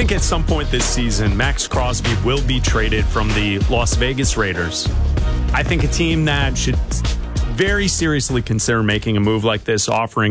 think at some point this season, Max Crosby will be traded from the Las Vegas Raiders. I think a team that should very seriously consider making a move like this, offering